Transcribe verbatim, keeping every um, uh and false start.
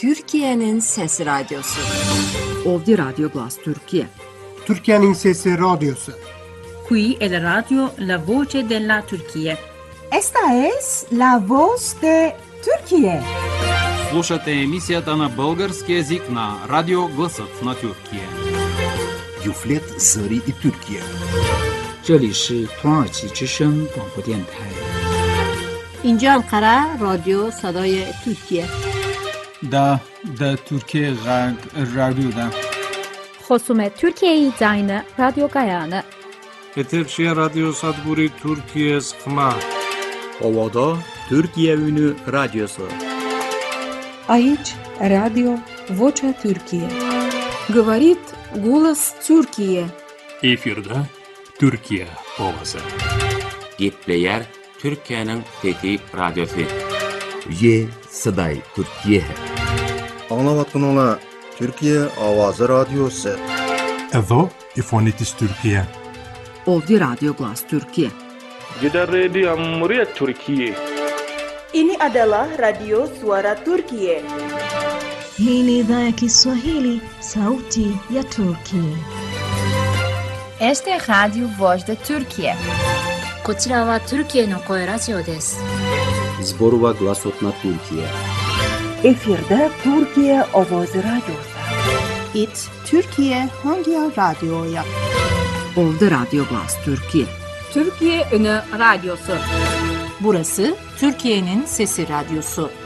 Türkiye'nin Sesi Radyosu. Ovdje Radio Glas Türkiye. Türkiye'nin Sesi Radyosu. Qui è la radio La Voce della Turchia. Esta es la voz de Turquie. Слушате емисията на български език на Радио Гласът на Тюркия. Юфлет Зари и Türkiye. 这里是土耳其之声广播电台。 اینجا انقره رادیو صدای ترکیه. دا دا Türkiye Radyo'da. خصوم Türkiye Zayne Radyo Gayane. Eterşehir Radyo Sadburi Türkiye Sıkma. Ovada Türkiye Ünü Radyosu. Aici Radio Vocea Türkiye. Говорит голос Türkiye. Efirde Türkiye Ovası. Gitleyer Türkiye'nin Fethi Radyosu. Ye Saday Türkiye. Anlavatın Türkiye Avazı Radyosu. Evo İfonitis Türkiye. Ovdje Radio Glas Türkiye. Gidan Radio Muryat Türkiye. Ini adalah Radio Suara Turkiye. Hii ni idhaa ya Kiswahili, Sauti ya Turkiye. Este es Radio Voz de Turkiye. こちらはトルキエの声ラジオです。 Zborova Glasotna Türkiye. Efirde Türkiye Ovoz Radyosu. It Türkiye Hangi Radyo'ya? Ovdje Radio Glas Türkiye. Türkiye Ünü Radyosu. Burası Türkiye'nin Sesi Radyosu.